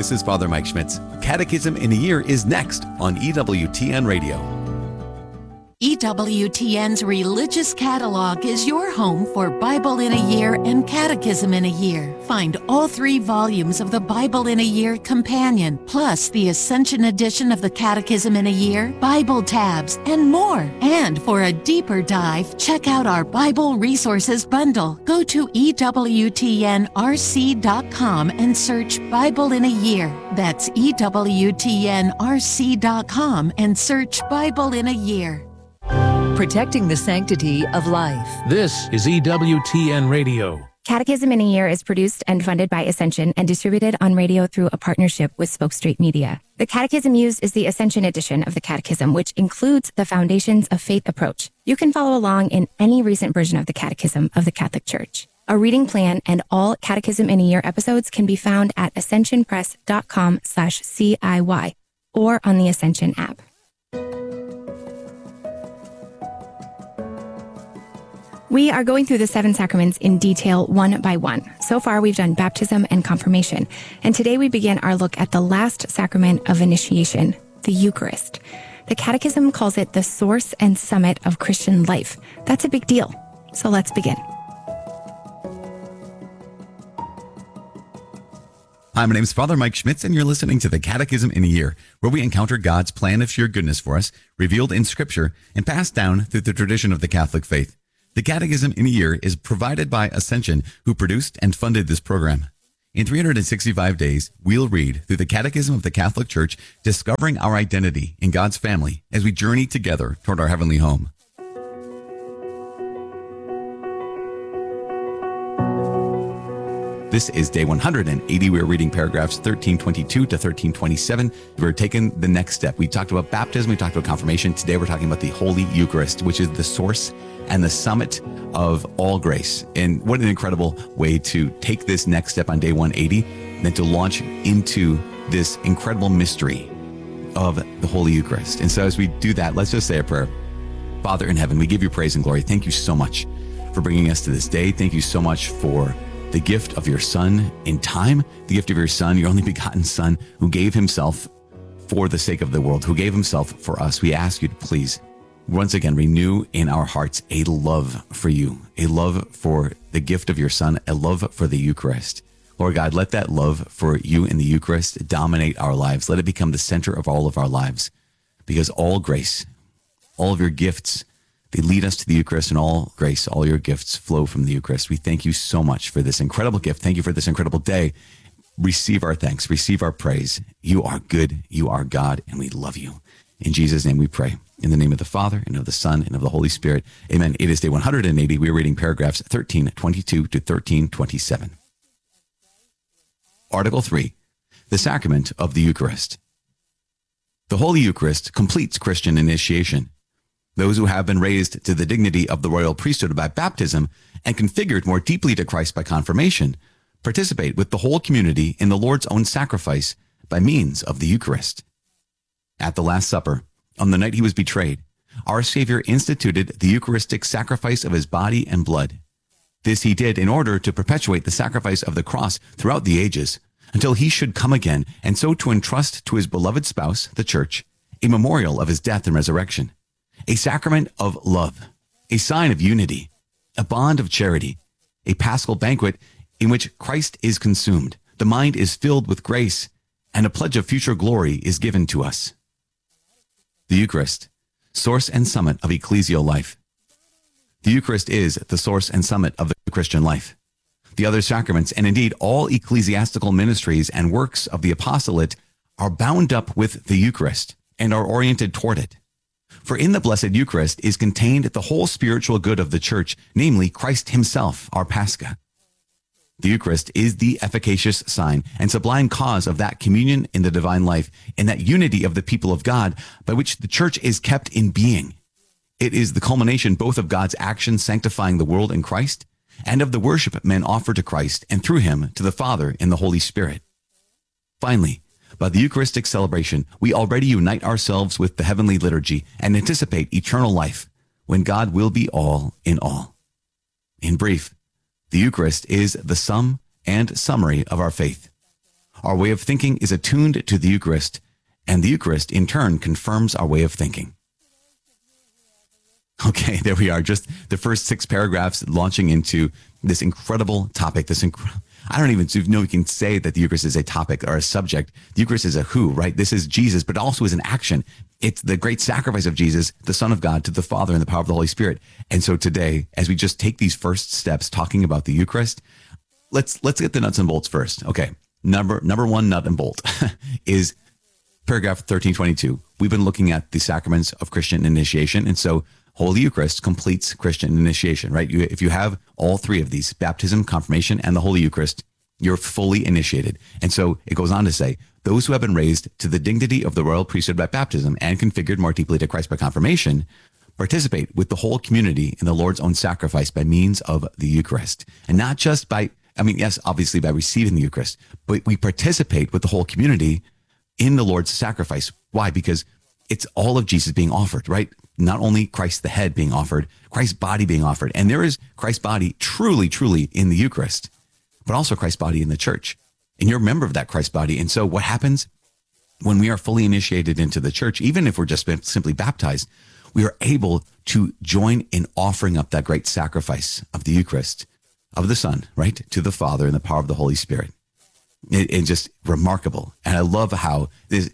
This is Father Mike Schmitz. Catechism in a Year is next on EWTN Radio. EWTN's Religious Catalog is your home for Bible in a Year and Catechism in a Year. Find all 3 volumes of the Bible in a Year Companion, plus the Ascension edition of the Catechism in a Year, Bible tabs, and more. And for a deeper dive, check out our Bible Resources Bundle. Go to EWTNRC.com and search Bible in a Year. That's EWTNRC.com and search Bible in a Year. Protecting the sanctity of life. This is EWTN Radio. Catechism in a Year is produced and funded by Ascension and distributed on radio through a partnership with Spoke Street Media. The catechism used is the Ascension edition of the Catechism, which includes the Foundations of Faith approach. You can follow along in any recent version of the Catechism of the Catholic Church. A reading plan and all Catechism in a Year episodes can be found at ascensionpress.com/CIY or on the Ascension app. We are going through the 7 sacraments in detail one by one. So far, we've done baptism and confirmation. And today we begin our look at the last sacrament of initiation, the Eucharist. The Catechism calls it the source and summit of Christian life. That's a big deal. So let's begin. Hi, my name is Father Mike Schmitz, and you're listening to the Catechism in a Year, where we encounter God's plan of sheer goodness for us, revealed in Scripture and passed down through the tradition of the Catholic faith. The Catechism in a Year is provided by Ascension, who produced and funded this program. In 365 days, we'll read through the Catechism of the Catholic Church, discovering our identity in God's family as we journey together toward our heavenly home. This is day 180. We're reading paragraphs 1322 to 1327. We're taking the next step. We talked about baptism. We talked about confirmation. Today we're talking about the Holy Eucharist, which is the source and the summit of all grace. And what an incredible way to take this next step on day 180, then to launch into this incredible mystery of the Holy Eucharist. And so as we do that, let's just say a prayer. Father in heaven, we give you praise and glory. Thank you so much for bringing us to this day. Thank you so much for the gift of your Son in time, the gift of your Son, your only begotten Son, who gave himself for the sake of the world, who gave himself for us. We ask you to please, once again, renew in our hearts a love for you, a love for the gift of your Son, a love for the Eucharist. Lord God, let that love for you in the Eucharist dominate our lives. Let it become the center of all of our lives, because all grace, all of your gifts, they lead us to the Eucharist, and all grace, all your gifts flow from the Eucharist. We thank you so much for this incredible gift. Thank you for this incredible day. Receive our thanks. Receive our praise. You are good. You are God, and we love you. In Jesus' name we pray. In the name of the Father, and of the Son, and of the Holy Spirit. Amen. It is day 180. We are reading paragraphs 1322 to 1327. Article 3, the Sacrament of the Eucharist. The Holy Eucharist completes Christian initiation. Those who have been raised to the dignity of the royal priesthood by baptism and configured more deeply to Christ by confirmation participate with the whole community in the Lord's own sacrifice by means of the Eucharist. At the Last Supper, on the night he was betrayed, our Savior instituted the Eucharistic sacrifice of his body and blood. This he did in order to perpetuate the sacrifice of the cross throughout the ages, until he should come again, and so to entrust to his beloved spouse, the Church, a memorial of his death and resurrection, a sacrament of love, a sign of unity, a bond of charity, a paschal banquet in which Christ is consumed, the mind is filled with grace, and a pledge of future glory is given to us. The Eucharist, source and summit of ecclesial life. The Eucharist is the source and summit of the Christian life. The other sacraments, and indeed all ecclesiastical ministries and works of the apostolate, are bound up with the Eucharist and are oriented toward it. For in the Blessed Eucharist is contained the whole spiritual good of the Church, namely Christ himself, our Pascha. The Eucharist is the efficacious sign and sublime cause of that communion in the divine life and that unity of the people of God by which the Church is kept in being. It is the culmination both of God's action sanctifying the world in Christ and of the worship men offer to Christ and through him to the Father in the Holy Spirit. Finally, by the Eucharistic celebration, we already unite ourselves with the heavenly liturgy and anticipate eternal life when God will be all in all. In brief, the Eucharist is the sum and summary of our faith. Our way of thinking is attuned to the Eucharist, and the Eucharist in turn confirms our way of thinking. Okay, there we are. Just the first 6 paragraphs launching into this incredible topic. I don't even know we can say that the Eucharist is a topic or a subject. The Eucharist is a who, right? This is Jesus, but also is an action. It's the great sacrifice of Jesus, the Son of God, to the Father in the power of the Holy Spirit. And so today, as we just take these first steps talking about the Eucharist, let's get the nuts and bolts first. Okay, number one nut and bolt is paragraph 1322. We've been looking at the sacraments of Christian initiation, and so Holy Eucharist completes Christian initiation, right? If you have all 3 of these, baptism, confirmation, and the Holy Eucharist, you're fully initiated. And so it goes on to say, those who have been raised to the dignity of the royal priesthood by baptism and configured more deeply to Christ by confirmation, participate with the whole community in the Lord's own sacrifice by means of the Eucharist. And not just yes, obviously by receiving the Eucharist, but we participate with the whole community in the Lord's sacrifice. Why? Because it's all of Jesus being offered, right? Not only Christ the head being offered, Christ's body being offered. And there is Christ's body truly, truly in the Eucharist, but also Christ's body in the church. And you're a member of that Christ body. And so what happens when we are fully initiated into the church, even if we're just simply baptized, we are able to join in offering up that great sacrifice of the Eucharist, of the Son, right, to the Father in the power of the Holy Spirit. It's just remarkable. And I love how this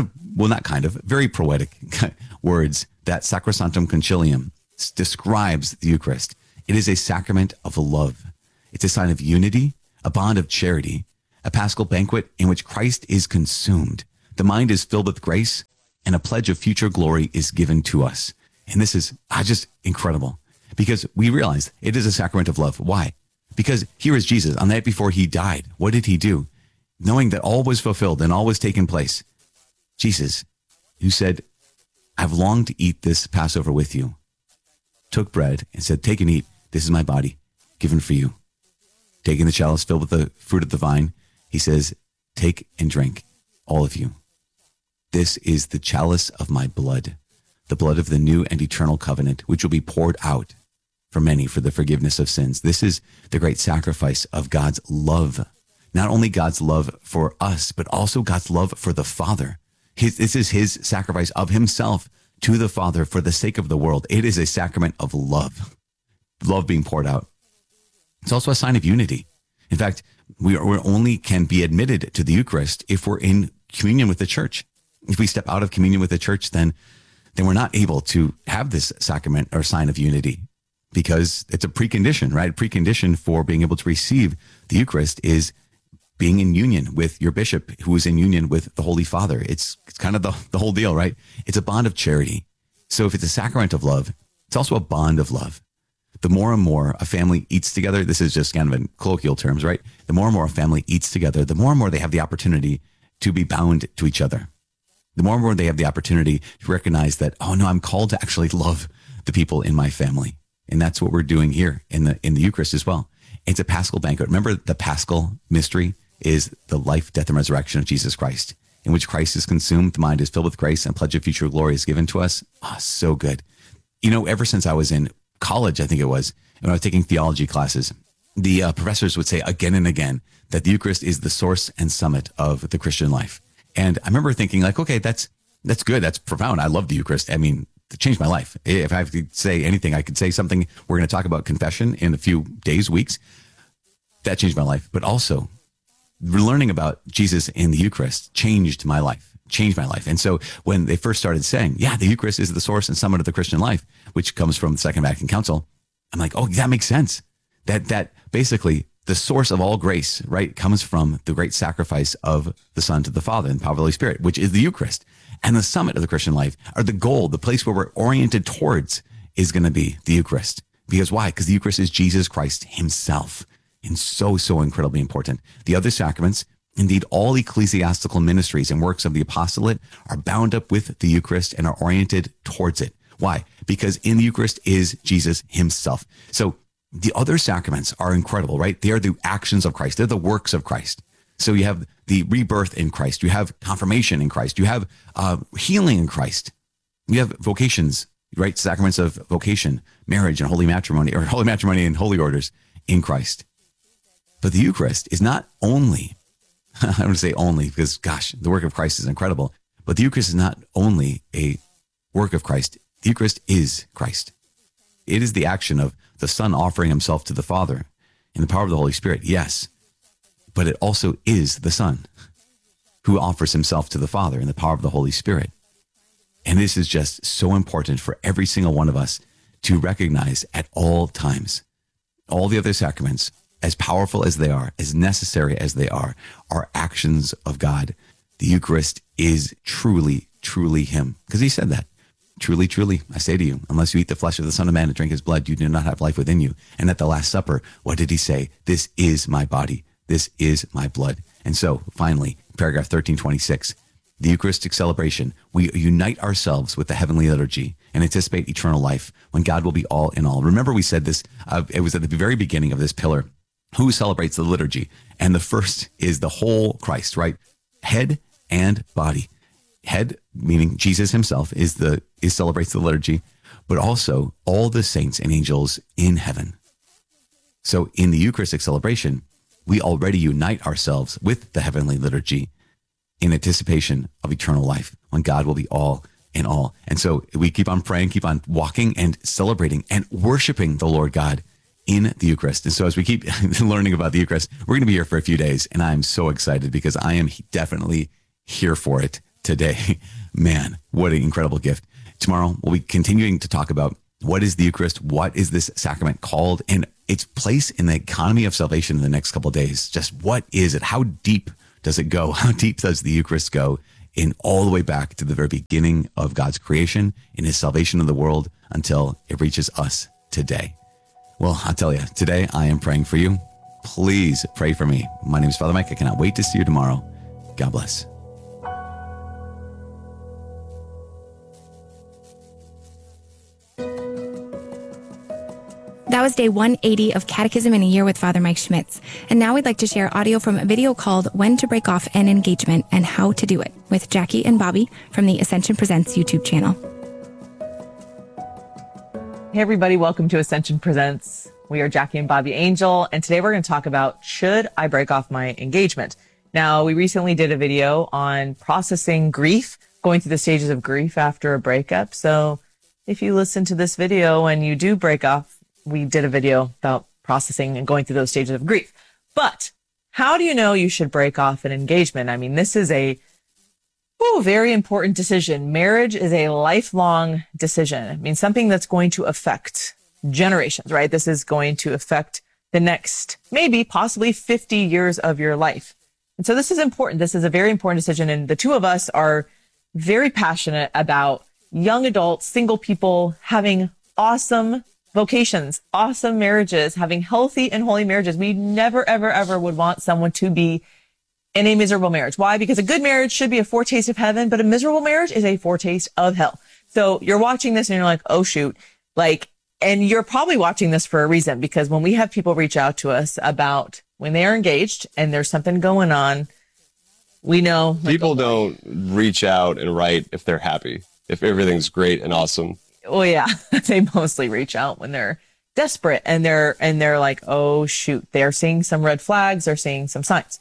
very poetic words that Sacrosanctum Concilium describes the Eucharist. It is a sacrament of love. It's a sign of unity, a bond of charity, a paschal banquet in which Christ is consumed. The mind is filled with grace, and a pledge of future glory is given to us. And this is just incredible because we realize it is a sacrament of love. Why? Because here is Jesus on the night before he died. What did he do? Knowing that all was fulfilled and all was taken place, Jesus, who said, I've longed to eat this Passover with you, took bread and said, take and eat. This is my body given for you. Taking the chalice filled with the fruit of the vine, he says, take and drink, all of you. This is the chalice of my blood, the blood of the new and eternal covenant, which will be poured out for many for the forgiveness of sins. This is the great sacrifice of God's love. Not only God's love for us, but also God's love for the Father. This is his sacrifice of himself to the Father for the sake of the world. It is a sacrament of love being poured out. It's also a sign of unity. In fact, we only can be admitted to the Eucharist if we're in communion with the church. If we step out of communion with the church, then we're not able to have this sacrament or sign of unity because it's a precondition, right? A precondition for being able to receive the Eucharist is being in union with your bishop who is in union with the Holy Father. It's kind of the whole deal, right? It's a bond of charity. So if it's a sacrament of love, it's also a bond of love. The more and more a family eats together, this is just kind of in colloquial terms, right? The more and more a family eats together, the more and more they have the opportunity to be bound to each other. The more and more they have the opportunity to recognize that, oh no, I'm called to actually love the people in my family. And that's what we're doing here in the Eucharist as well. It's a Paschal banquet. Remember, the Paschal mystery is the life, death, and resurrection of Jesus Christ, in which Christ is consumed, the mind is filled with grace, and pledge of future glory is given to us. Oh, so good. You know, ever since I was in college, I think it was, when I was taking theology classes, the professors would say again and again that the Eucharist is the source and summit of the Christian life. And I remember thinking like, okay, that's good. That's profound. I love the Eucharist. I mean, it changed my life. If I could say anything, I could say something. We're going to talk about confession in a few days, weeks. That changed my life. But also learning about Jesus in the Eucharist changed my life. And so when they first started saying, yeah, the Eucharist is the source and summit of the Christian life, which comes from the Second Vatican Council, I'm like, oh, that makes sense. That basically the source of all grace, right, comes from the great sacrifice of the Son to the Father and the power of the Holy Spirit, which is the Eucharist. And the summit of the Christian life, or the goal, the place where we're oriented towards, is going to be the Eucharist. Because why? Because the Eucharist is Jesus Christ himself. And so incredibly important. The other sacraments, indeed all ecclesiastical ministries and works of the apostolate, are bound up with the Eucharist and are oriented towards it. Why? Because in the Eucharist is Jesus himself. So the other sacraments are incredible, right? They are the actions of Christ. They're the works of Christ. So you have the rebirth in Christ. You have confirmation in Christ. You have healing in Christ. You have vocations, right? Sacraments of vocation, marriage and holy matrimony, or holy matrimony and holy orders in Christ. But the Eucharist is not only I don't want to say only because, gosh, the work of Christ is incredible. But the Eucharist is not only a work of Christ. The Eucharist is Christ. It is the action of the Son offering himself to the Father in the power of the Holy Spirit, yes. But it also is the Son who offers himself to the Father in the power of the Holy Spirit. And this is just so important for every single one of us to recognize at all times. All the other sacraments, as powerful as they are, as necessary as they are actions of God. The Eucharist is truly, truly him. Because he said that. Truly, truly, I say to you, unless you eat the flesh of the Son of Man and drink his blood, you do not have life within you. And at the Last Supper, what did he say? This is my body. This is my blood. And so, finally, paragraph 1326, the Eucharistic celebration, we unite ourselves with the heavenly liturgy and anticipate eternal life when God will be all in all. Remember we said this, it was at the very beginning of this pillar, who celebrates the liturgy? And the first is the whole Christ, right? Head and body. Head, meaning Jesus himself, celebrates the liturgy, but also all the saints and angels in heaven. So in the Eucharistic celebration, we already unite ourselves with the heavenly liturgy in anticipation of eternal life when God will be all in all. And so we keep on praying, keep on walking and celebrating and worshiping the Lord God in the Eucharist. And so as we keep learning about the Eucharist, we're going to be here for a few days. And I'm so excited because I am definitely here for it today. Man, what an incredible gift. Tomorrow, we'll be continuing to talk about what is the Eucharist, what is this sacrament called, and its place in the economy of salvation in the next couple of days. Just what is it? How deep does it go? How deep does the Eucharist go in all the way back to the very beginning of God's creation, in his salvation of the world, until it reaches us today? Well, I'll tell you, today I am praying for you. Please pray for me. My name is Father Mike. I cannot wait to see you tomorrow. God bless. That was day 180 of Catechism in a Year with Father Mike Schmitz. And now we'd like to share audio from a video called When to Break Off an Engagement and How to Do It with Jackie and Bobby from the Ascension Presents YouTube channel. Hey everybody, welcome to Ascension Presents. We are Jackie and Bobby Angel, and today we're going to talk about, should I break off my engagement? Now, we recently did a video on processing grief, going through the stages of grief after a breakup. So if you listen to this video and you do break off, we did a video about processing and going through those stages of grief. But how do you know you should break off an engagement? I mean, this is a very important decision. Marriage is a lifelong decision. I mean, something that's going to affect generations, right? This is going to affect the next, maybe possibly 50 years of your life. And so this is important. This is a very important decision. And the two of us are very passionate about young adults, single people having awesome vocations, awesome marriages, having healthy and holy marriages. We never, ever, ever would want someone to be in a miserable marriage. Why? Because a good marriage should be a foretaste of heaven, but a miserable marriage is a foretaste of hell. So you're watching this and you're like, oh shoot, and you're probably watching this for a reason, because when we have people reach out to us about when they are engaged and there's something going on, we know. People don't reach out and write if they're happy, if everything's great and awesome. Well, yeah, they mostly reach out when they're desperate and they're like, oh shoot, they're seeing some red flags, they're seeing some signs.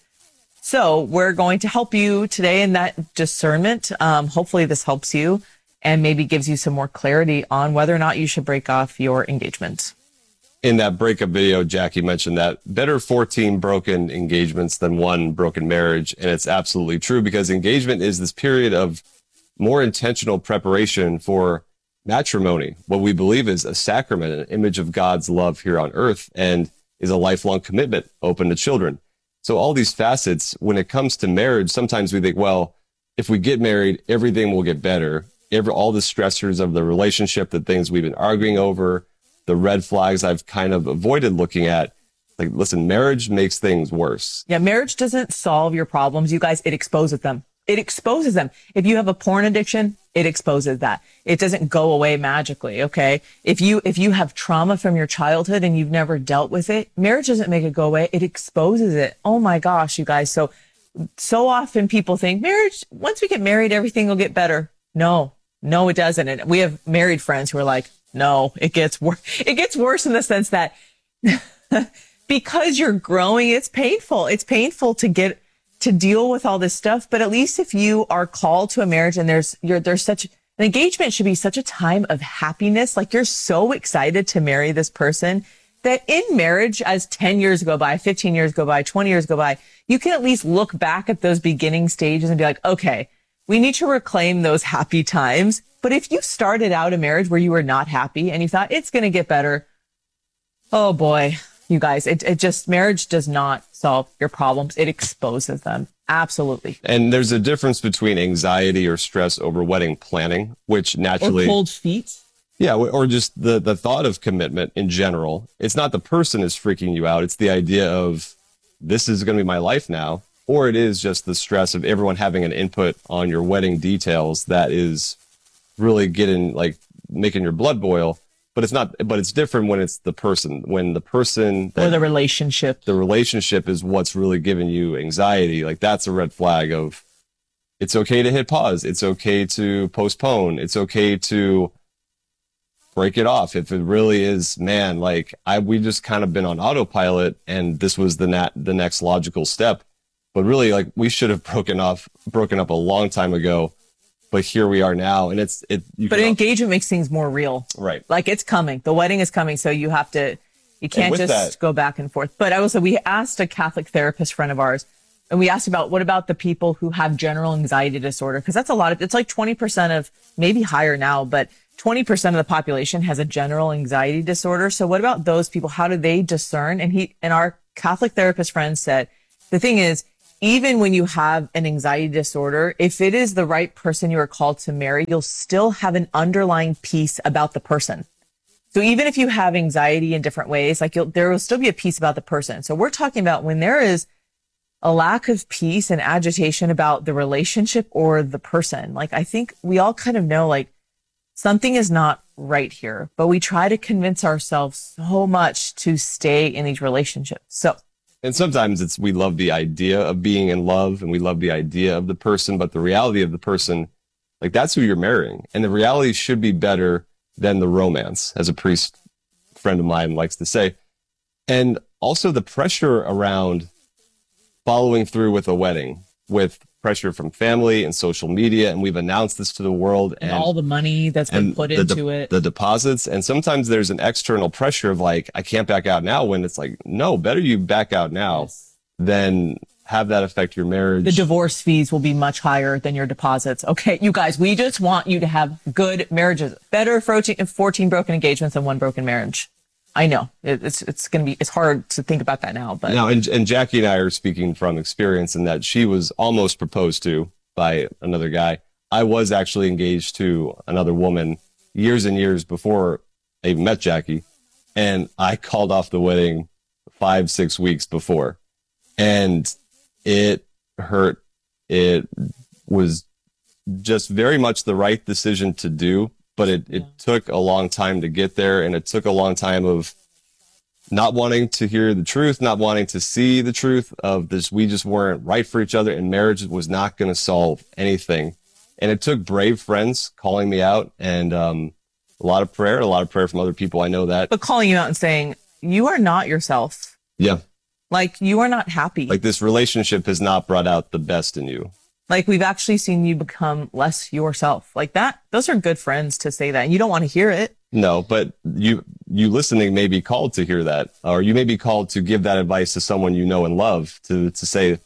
So we're going to help you today in that discernment. Hopefully this helps you and maybe gives you some more clarity on whether or not you should break off your engagement. In that breakup video, Jackie mentioned that better 14 broken engagements than one broken marriage. And it's absolutely true, because engagement is this period of more intentional preparation for matrimony, what we believe is a sacrament, an image of God's love here on earth, and is a lifelong commitment open to children. So all these facets, when it comes to marriage, sometimes we think, well, if we get married, everything will get better. All the stressors of the relationship, the things we've been arguing over, the red flags I've kind of avoided looking at. Like, listen, marriage makes things worse. Yeah, marriage doesn't solve your problems, you guys. It exposes them. It exposes them. If you have a porn addiction, it exposes that. It doesn't go away magically, okay? If you have trauma from your childhood and you've never dealt with it, marriage doesn't make it go away. It exposes it. Oh my gosh, you guys. So often people think marriage, once we get married, everything will get better. No, it doesn't. And we have married friends who are like, no, it gets worse. It gets worse in the sense that because you're growing, it's painful. It's painful to get to deal with all this stuff. But at least if you are called to a marriage and there's such an engagement should be such a time of happiness. Like you're so excited to marry this person that in marriage, as 10 years go by, 15 years go by, 20 years go by, you can at least look back at those beginning stages and be like, okay, we need to reclaim those happy times. But if you started out a marriage where you were not happy and you thought it's going to get better, oh boy, you guys, it just, marriage does not solve your problems. It exposes them. Absolutely. And there's a difference between anxiety or stress over wedding planning, which naturally... Or cold feet. Yeah, or just the thought of commitment in general. It's not the person is freaking you out. It's the idea of this is going to be my life now. Or it is just the stress of everyone having an input on your wedding details that is really making your blood boil. But it's different when it's the person, when the person or the relationship is what's really giving you anxiety. Like that's a red flag of it's okay to hit pause. It's okay to postpone. It's okay to break it off. If it really is, man, we just kind of been on autopilot and this was the next logical step. But really, we should have broken up a long time ago. But here we are now, and engagement makes things more real, right? Like it's coming, the wedding is coming, so you can't just go back and forth. But we asked a Catholic therapist friend of ours, and we asked what about the people who have general anxiety disorder? Because that's it's like 20% of, maybe higher now, but 20% of the population has a general anxiety disorder. So what about those people? How do they discern? And our Catholic therapist friend said, the thing is, even when you have an anxiety disorder, if it is the right person you are called to marry, you'll still have an underlying peace about the person. So even if you have anxiety in different ways, there will still be a peace about the person. So we're talking about when there is a lack of peace and agitation about the relationship or the person. I think we all kind of know, something is not right here, but we try to convince ourselves so much to stay in these relationships. And sometimes we love the idea of being in love and we love the idea of the person, but the reality of the person, that's who you're marrying. And the reality should be better than the romance, as a priest friend of mine likes to say. And also the pressure around following through with a wedding, with pressure from family and social media. And we've announced this to the world. And all the money that's been put into it. The deposits. And sometimes there's an external pressure of I can't back out now, when it's no, better you back out now than have that affect your marriage. The divorce fees will be much higher than your deposits. Okay, you guys, we just want you to have good marriages. Better 14 broken engagements than one broken marriage. I know it's hard to think about that now, but now, and Jackie and I are speaking from experience in that she was almost proposed to by another guy. I was actually engaged to another woman years and years before I even met Jackie. And I called off the wedding 5-6 weeks before, and it hurt. It was just very much the right decision to do. But it took a long time to get there, and it took a long time of not wanting to hear the truth, not wanting to see the truth of this. We just weren't right for each other, and marriage was not going to solve anything. And it took brave friends calling me out, and a lot of prayer from other people. I know that. But calling you out and saying, you are not yourself. Yeah. You are not happy. This relationship has not brought out the best in you. We've actually seen you become less yourself. That. Those are good friends to say that. And you don't want to hear it. No, but you listening may be called to hear that, or you may be called to give that advice to someone you know and love, to say,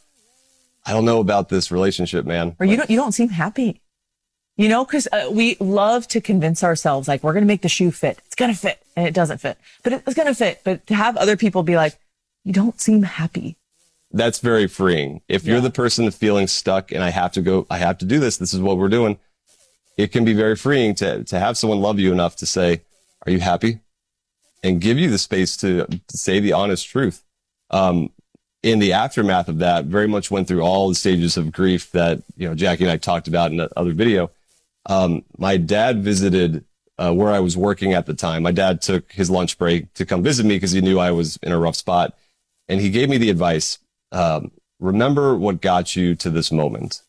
I don't know about this relationship, man. Or you don't seem happy. Because we love to convince ourselves, we're going to make the shoe fit. It's going to fit. And it doesn't fit. But it's going to fit. But to have other people be like, you don't seem happy. That's very freeing. If you're the person feeling stuck and I have to do this, this is what we're doing. It can be very freeing to have someone love you enough to say, are you happy? And give you the space to say the honest truth. In the aftermath of that, very much went through all the stages of grief that, Jackie and I talked about in the other video. My dad visited, where I was working at the time. My dad took his lunch break to come visit me because he knew I was in a rough spot. And he gave me the advice, remember what got you to this moment.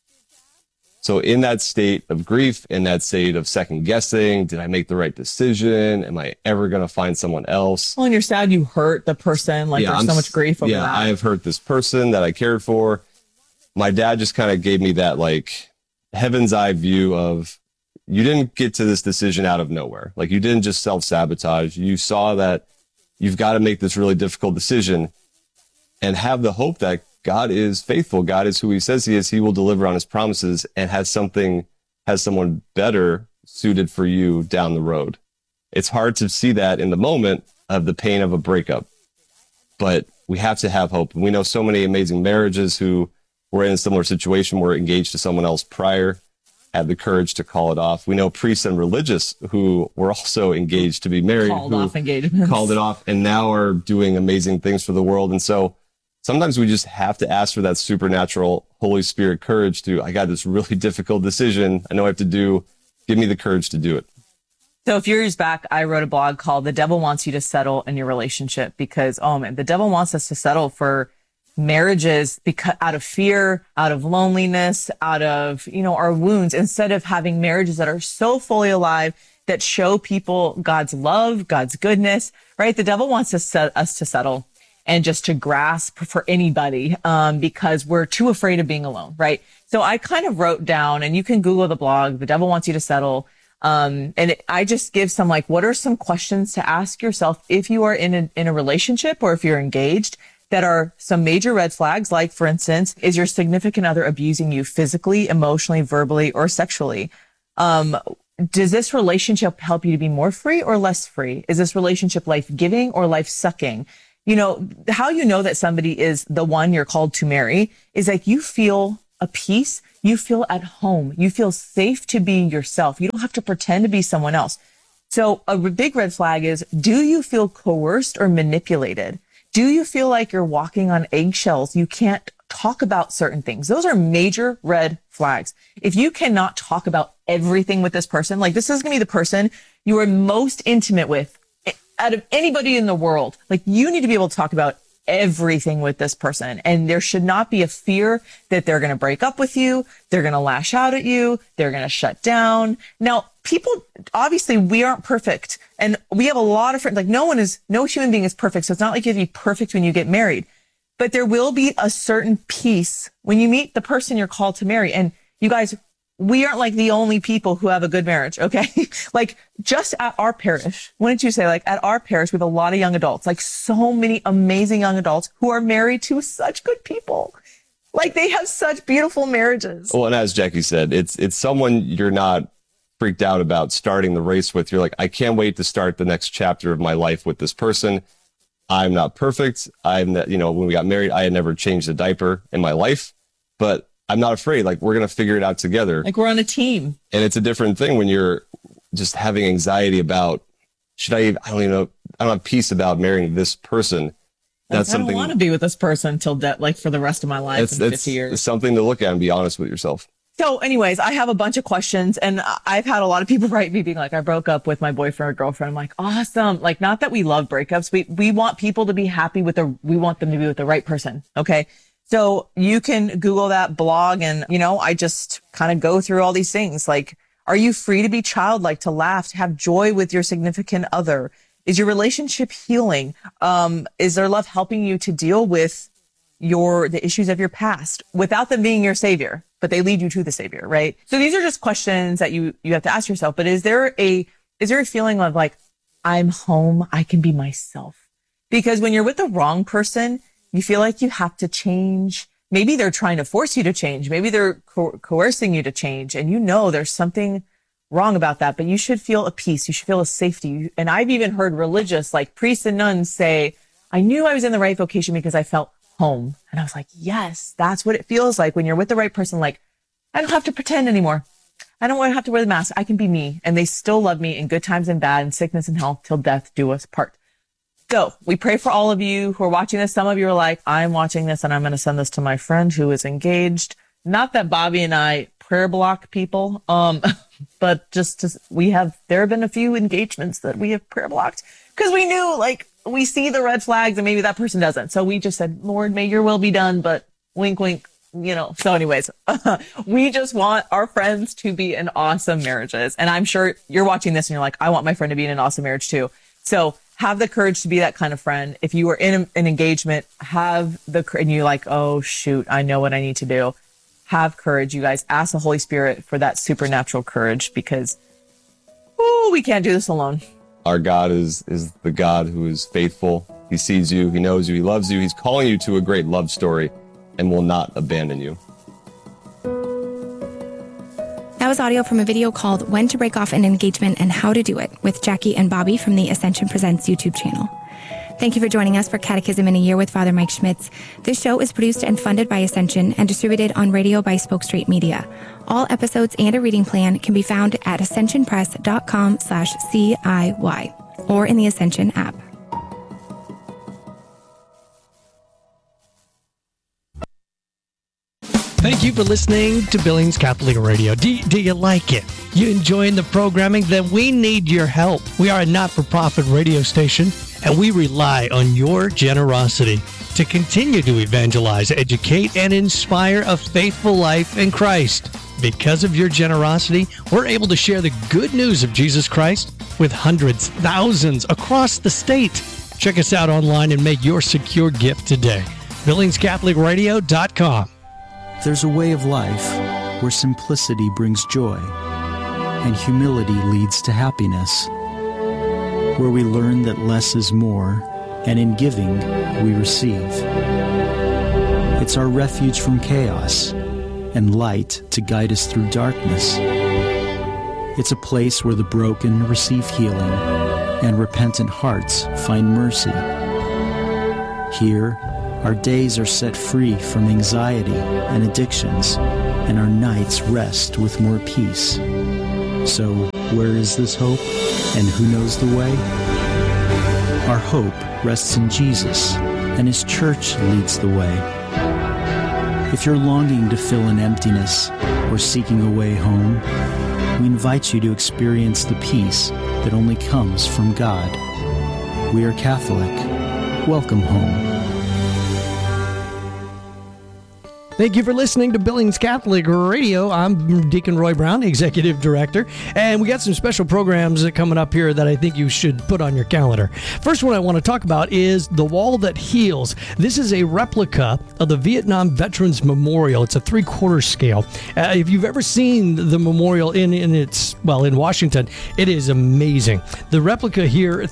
So in that state of grief, in that state of second guessing, did I make the right decision? Am I ever going to find someone else? Well, and you're sad you hurt the person. There's so much grief over that. I have hurt this person that I cared for. my dad just kind of gave me that like heaven's eye view of, you didn't get to this decision out of nowhere. Like, you didn't just self-sabotage. You saw that you've got to make this really difficult decision and have the hope that God is faithful. God is who he says he is. He will deliver on his promises and has someone better suited for you down the road. It's hard to see that in the moment of the pain of a breakup, but we have to have hope. And we know so many amazing marriages who were in a similar situation, were engaged to someone else prior, had the courage to call it off. We know priests and religious who were also engaged to be married, Called off engagements. Called it off, and now are doing amazing things for the world. And so sometimes we just have to ask for that supernatural Holy Spirit courage to, I got this really difficult decision I know I have to do. Give me the courage to do it. So a few years back, I wrote a blog called "The Devil Wants You to Settle in Your Relationship," because, oh man, the devil wants us to settle for marriages because out of fear, out of loneliness, out of, our wounds, instead of having marriages that are so fully alive, that show people God's love, God's goodness, right? The devil wants us to settle and just to grasp for anybody, because we're too afraid of being alone, right? So I kind of wrote down, and you can Google the blog, "The Devil Wants You to Settle." I just give some, like, what are some questions to ask yourself if you are in a relationship or if you're engaged, that are some major red flags. Like, for instance, is your significant other abusing you physically, emotionally, verbally, or sexually? Does this relationship help you to be more free or less free? Is this relationship life-giving or life-sucking? How you know that somebody is the one you're called to marry is like, you feel a peace, you feel at home, you feel safe to be yourself. You don't have to pretend to be someone else. So a big red flag is, do you feel coerced or manipulated? Do you feel like you're walking on eggshells? You can't talk about certain things. Those are major red flags. If you cannot talk about everything with this person, like, this is going to be the person you are most intimate with out of anybody in the world. Like, you need to be able to talk about everything with this person. And there should not be a fear that they're going to break up with you. They're going to lash out at you. They're going to shut down. Now, people, obviously we aren't perfect, and we have a lot of friends. Like, no human being is perfect. So it's not like you have to be perfect when you get married, but there will be a certain peace when you meet the person you're called to marry. And you guys, we aren't like the only people who have a good marriage. Okay. Like, just at our parish, wouldn't you say, like, at our parish, we have a lot of young adults, like so many amazing young adults who are married to such good people. Like, they have such beautiful marriages. Well, and as Jackie said, it's someone you're not freaked out about starting the race with. You're like, I can't wait to start the next chapter of my life with this person. I'm not perfect. When we got married, I had never changed a diaper in my life, but I'm not afraid. Like, we're going to figure it out together. Like, we're on a team. And it's a different thing when you're just having anxiety about, I don't have peace about marrying this person. That's something. I don't want to be with this person till death, like, for the rest of my life in 50 years. It's something to look at and be honest with yourself. So anyways, I have a bunch of questions, and I've had a lot of people write me being like, I broke up with my boyfriend or girlfriend. I'm like, awesome. Like, not that we love breakups. We want people to be happy we want them to be with the right person. Okay. So you can Google that blog, and, I just kind of go through all these things. Like, are you free to be childlike, to laugh, to have joy with your significant other? Is your relationship healing? Is their love helping you to deal with the issues of your past without them being your savior, but they lead you to the savior, right? So these are just questions that you have to ask yourself. But is there a feeling of like, I'm home, I can be myself? Because when you're with the wrong person, you feel like you have to change. Maybe they're trying to force you to change. Maybe they're coercing you to change. And there's something wrong about that, but you should feel a peace. You should feel a safety. And I've even heard religious, like priests and nuns, say, I knew I was in the right vocation because I felt home. And I was like, yes, that's what it feels like when you're with the right person. Like, I don't have to pretend anymore. I don't have to wear the mask. I can be me. And they still love me in good times and bad, in sickness and health, till death do us part. So we pray for all of you who are watching this. Some of you are like, I'm watching this and I'm going to send this to my friend who is engaged. Not that Bobby and I prayer block people, but there have been a few engagements that we have prayer blocked because we knew, like, we see the red flags and maybe that person doesn't. So we just said, Lord, may your will be done, but wink, wink, So anyways, we just want our friends to be in awesome marriages. And I'm sure you're watching this and you're like, I want my friend to be in an awesome marriage too. So have the courage to be that kind of friend. If you are in an engagement, and you're like, oh shoot, I know what I need to do. have courage, you guys. Ask the Holy Spirit for that supernatural courage, because we can't do this alone. Our God is the God who is faithful. He sees you, he knows you, he loves you. He's calling you to a great love story and will not abandon you. That was audio from a video called When to Break Off an Engagement and How to Do It with Jackie and Bobby from the Ascension Presents YouTube channel. Thank you for joining us for Catechism in a Year with Father Mike Schmitz. This show is produced and funded by Ascension and distributed on radio by Spoke Street Media. All episodes and a reading plan can be found at ascensionpress.com/CIY or in the Ascension app. Thank you for listening to Billings Catholic Radio. Do you like it? You enjoying the programming? Then we need your help. We are a not-for-profit radio station, and we rely on your generosity to continue to evangelize, educate, and inspire a faithful life in Christ. Because of your generosity, we're able to share the good news of Jesus Christ with hundreds, thousands across the state. Check us out online and make your secure gift today. BillingsCatholicRadio.com. There's a way of life where simplicity brings joy and humility leads to happiness, where we learn that less is more, and in giving, we receive. It's our refuge from chaos and light to guide us through darkness. It's a place where the broken receive healing and repentant hearts find mercy. Here, our days are set free from anxiety and addictions, and our nights rest with more peace. So, where is this hope, and who knows the way? Our hope rests in Jesus, and His church leads the way. If you're longing to fill an emptiness or seeking a way home, we invite you to experience the peace that only comes from God. We are Catholic. Welcome home. Thank you for listening to Billings Catholic Radio. I'm Deacon Roy Brown, Executive Director, and we got some special programs coming up here that I think you should put on your calendar. First one I want to talk about is The Wall That Heals. This is a replica of the Vietnam Veterans Memorial. It's a 3/4 scale. If you've ever seen the memorial in Washington, it is amazing. The replica here,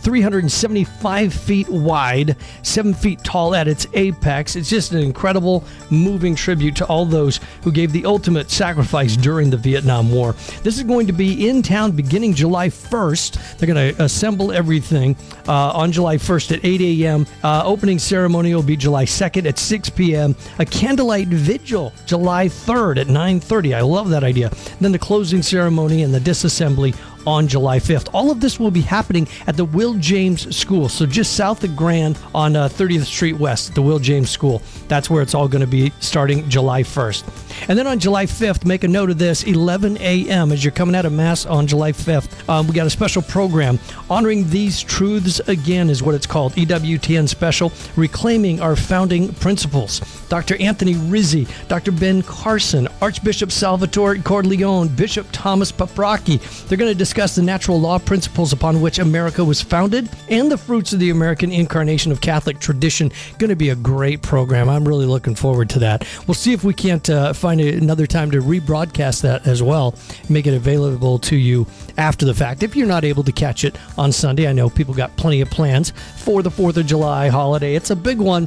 375 feet wide, 7 feet tall at its apex. It's just an incredible, moving tribute to all those who gave the ultimate sacrifice during the Vietnam War. This is going to be in town beginning July 1st. They're going to assemble everything on July 1st at 8 a.m. Opening ceremony will be July 2nd at 6 p.m. A candlelight vigil July 3rd at 9:30. I love that idea. Then the closing ceremony and the disassembly on July 5th. All of this will be happening at the Will James School, so just south of Grand on 30th Street West, the Will James School. That's where it's all going to be starting July 1st. And then on July 5th, make a note of this, 11 a.m. as you're coming out of Mass on July 5th, we got a special program. Honoring These Truths Again is what it's called, EWTN Special, Reclaiming Our Founding Principles. Dr. Anthony Rizzi, Dr. Ben Carson, Archbishop Salvatore Corleone, Bishop Thomas Paprocki. They're going to discuss the natural law principles upon which America was founded and the fruits of the American incarnation of Catholic tradition. Going to be a great program. I'm really looking forward to that. We'll see if we can't find another time to rebroadcast that as well, make it available to you after the fact. If you're not able to catch it on Sunday, I know people got plenty of plans for the 4th of July holiday. It's a big one,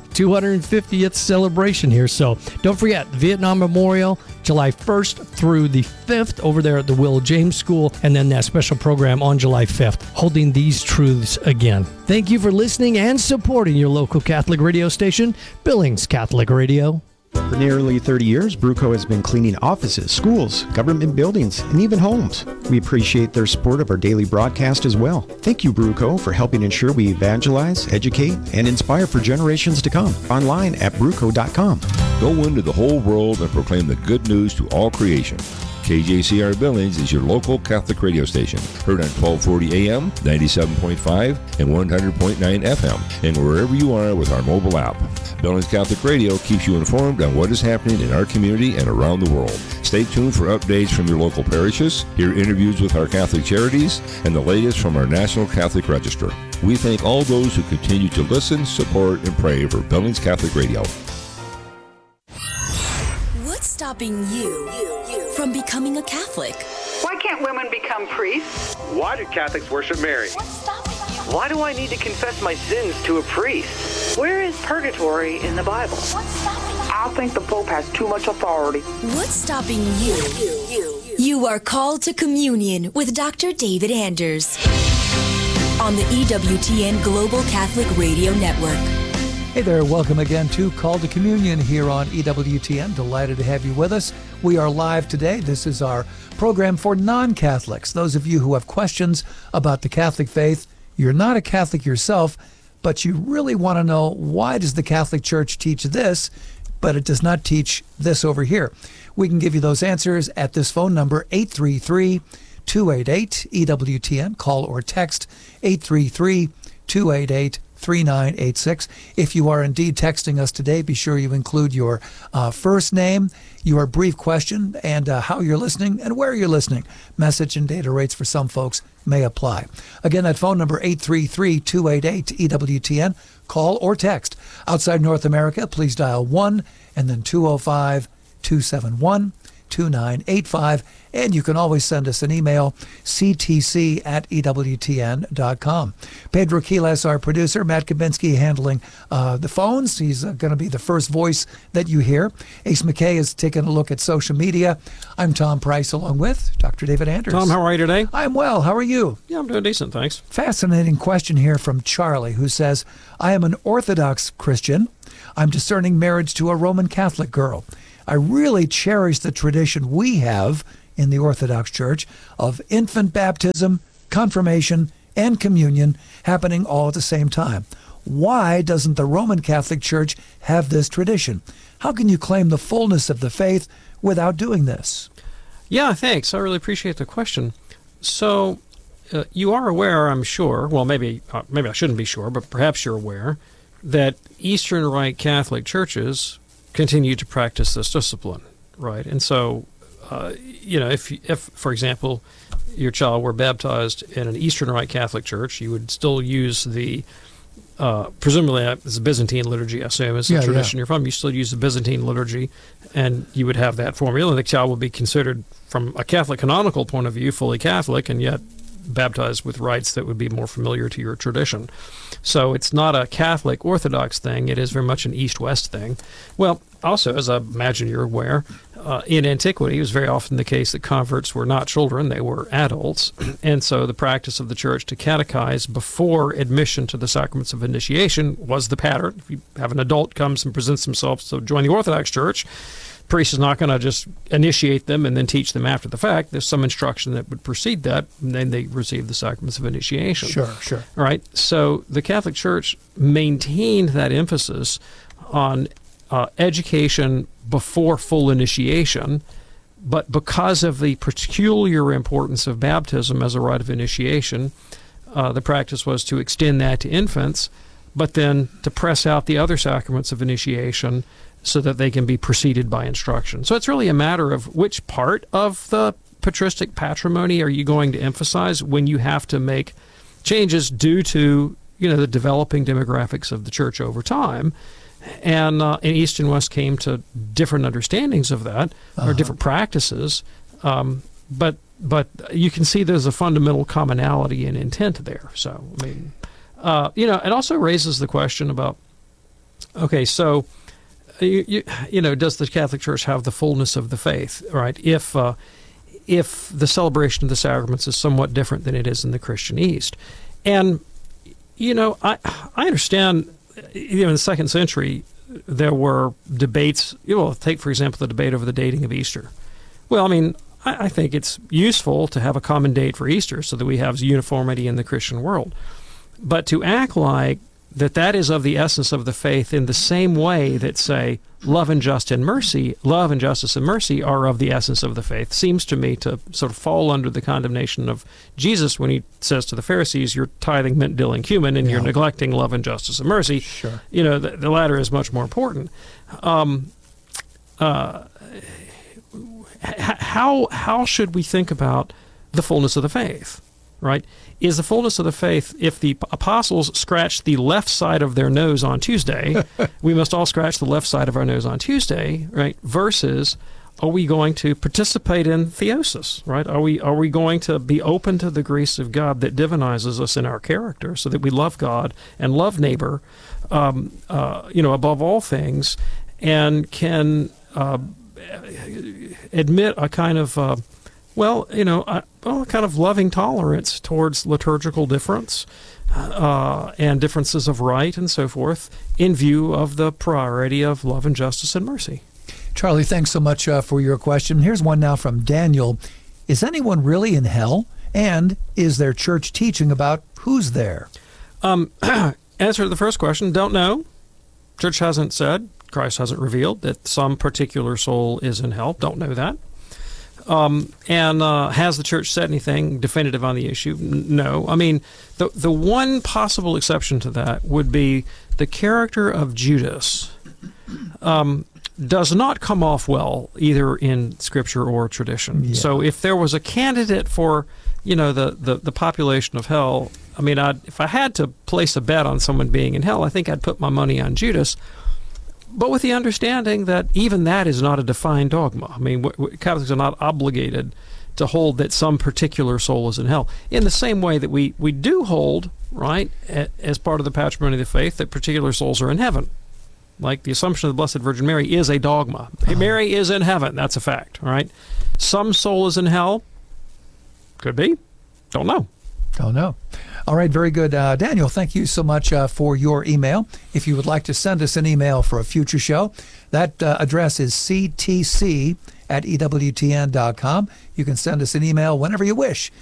250th celebration here. So don't forget, Vietnam Memorial, July 1st through the 5th over there at the Will James School, and then that special program on July 5th, Holding These Truths Again. Thank you for listening and supporting your local Catholic radio station, Billings Catholic Radio. For nearly 30 years, Bruco has been cleaning offices, schools, government buildings, and even homes. We appreciate their support of our daily broadcast as well. Thank you, Bruco, for helping ensure we evangelize, educate, and inspire for generations to come. Online at bruco.com. Go into the whole world and proclaim the good news to all creation. KJCR Billings is your local Catholic radio station, heard on 1240 AM, 97.5, and 100.9 FM, and wherever you are with our mobile app. Billings Catholic Radio keeps you informed on what is happening in our community and around the world. Stay tuned for updates from your local parishes, hear interviews with our Catholic charities, and the latest from our National Catholic Register. We thank all those who continue to listen, support, and pray for Billings Catholic Radio. What's stopping stopping you from becoming a Catholic? Why can't women become priests? Why do Catholics worship Mary? Why do I need to confess my sins to a priest? Where is purgatory in the Bible? I think the Pope has too much authority. What's stopping you? You are called to communion with Dr. David Anders on the EWTN Global Catholic Radio Network. Hey there, welcome again to Call to Communion here on EWTN. Delighted to have you with us. We are live today. This is our program for non-Catholics. Those of you who have questions about the Catholic faith, you're not a Catholic yourself, but you really want to know, why does the Catholic Church teach this, but it does not teach this over here? We can give you those answers at this phone number, 833-288-EWTN. Call or text 833-288-3986. If you are indeed texting us today, be sure you include your first name, your brief question, and how you're listening and where you're listening. Message and data rates for some folks may apply. Again, that phone number, 833-288-EWTN. Call or text. Outside North America, please dial 1 and then 205-271-2985. And you can always send us an email, ctc@ewtn.com. Pedro Quiles, our producer, Matt Kabinski handling the phones. He's going to be the first voice that you hear. Ace McKay is taking a look at social media. I'm Tom Price, along with Dr. David Anders. Tom, how are you today? I'm well. How are you? Yeah, I'm doing decent, thanks. Fascinating question here from Charlie, who says, I am an Orthodox Christian. I'm discerning marriage to a Roman Catholic girl. I really cherish the tradition we have in the Orthodox Church of infant baptism, confirmation, and communion happening all at the same time. Why doesn't the Roman Catholic Church have this tradition? How can you claim the fullness of the faith without doing this? Yeah, thanks. I really appreciate the question. So you are aware, I'm sure, well, maybe I shouldn't be sure, but perhaps you're aware that Eastern Rite Catholic churches continue to practice this discipline, right? And so, if, for example, your child were baptized in an Eastern Rite Catholic church, you would still use the, presumably it's a Byzantine liturgy, I assume, is the tradition you're from. You still use the Byzantine liturgy, and you would have that formula. The child would be considered, from a Catholic canonical point of view, fully Catholic, and yet baptized with rites that would be more familiar to your tradition. So it's not a Catholic Orthodox thing. It is very much an East-West thing. Well, also, as I imagine you're aware, in antiquity, it was very often the case that converts were not children, they were adults. And so the practice of the church to catechize before admission to the sacraments of initiation was the pattern. If you have an adult comes and presents themselves to join the Orthodox Church, the priest is not going to just initiate them and then teach them after the fact. There's some instruction that would precede that, and then they receive the sacraments of initiation. Sure. All right. So the Catholic Church maintained that emphasis on education before full initiation, but because of the peculiar importance of baptism as a rite of initiation, the practice was to extend that to infants, but then to press out the other sacraments of initiation so that they can be preceded by instruction. So it's really a matter of which part of the patristic patrimony are you going to emphasize when you have to make changes due to, the developing demographics of the church over time. And East and West came to different understandings of that, or different practices. But you can see there's a fundamental commonality in intent there. So, I mean, it also raises the question about, okay, so, does the Catholic Church have the fullness of the faith, right? If the celebration of the sacraments is somewhat different than it is in the Christian East. And, I understand, in the second century, there were debates. Take, for example, the debate over the dating of Easter. Well, I mean, I think it's useful to have a common date for Easter so that we have uniformity in the Christian world. But to act like that is of the essence of the faith in the same way that, say, love and justice and mercy are of the essence of the faith, seems to me to sort of fall under the condemnation of Jesus when he says to the Pharisees, you're tithing mint, dill, and cumin, and you're neglecting love and justice and mercy. Sure. The latter is much more important. How should we think about the fullness of the faith, right? Is the fullness of the faith, if the apostles scratched the left side of their nose on Tuesday, we must all scratch the left side of our nose on Tuesday, right? Versus are we going to participate in theosis, right? Are we going to be open to the grace of God that divinizes us in our character so that we love God and love neighbor, above all things, and can admit a kind of, a kind of loving tolerance towards liturgical difference and differences of right and so forth in view of the priority of love and justice and mercy. Charlie, thanks so much for your question. Here's one now from Daniel. Is anyone really in hell? And is there church teaching about who's there? Answer to the first question, don't know. Church hasn't said, Christ hasn't revealed that some particular soul is in hell. Don't know that. Has the church said anything definitive on the issue? No. I mean, the one possible exception to that would be the character of Judas does not come off well either in Scripture or tradition. Yeah. So if there was a candidate for, the population of hell, I mean, if I had to place a bet on someone being in hell, I think I'd put my money on Judas. But with the understanding that even that is not a defined dogma. I mean, Catholics are not obligated to hold that some particular soul is in hell. In the same way that we do hold, right, as part of the patrimony of the faith, that particular souls are in heaven. Like the Assumption of the Blessed Virgin Mary is a dogma. Mary is in heaven. That's a fact, right? Some soul is in hell. Could be. Don't know. Don't know. All right, very good. Daniel, thank you so much for your email. If you would like to send us an email for a future show, that address is ctc@ewtn.com. You can send us an email whenever you wish,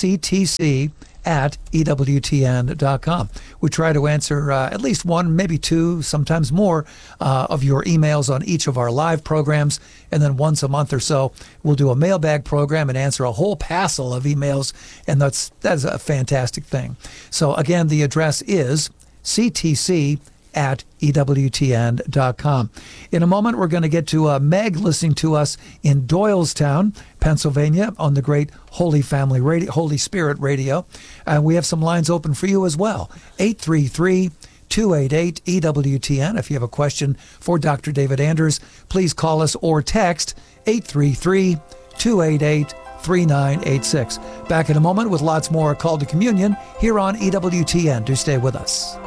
ctc@ewtn.com. We try to answer at least one, maybe two, sometimes more of your emails on each of our live programs. And then once a month or so, we'll do a mailbag program and answer a whole passel of emails. And that's a fantastic thing. So again, the address is ctc@ewtn.com. In a moment, we're going to get to Meg listening to us in Doylestown, Pennsylvania, on the great Holy Family Radio, Holy Spirit Radio. We have some lines open for you as well. 833-288-EWTN. If you have a question for Dr. David Anders, please call us or text 833-288-3986. Back in a moment with lots more Call to Communion here on EWTN. Do stay with us.